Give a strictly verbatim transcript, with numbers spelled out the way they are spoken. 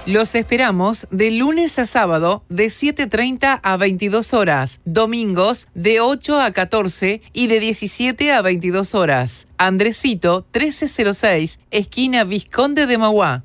Los esperamos de lunes a sábado de siete treinta a veintidós horas, domingos de ocho a catorce y de diecisiete a veintidós horas. Andresito trece cero seis, esquina Vizconde de Mauá.